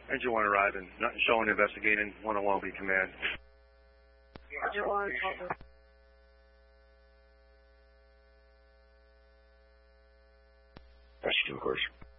Engine 1 arriving, not showing investigating, 101 be command. Engine 1, Rescue, of course.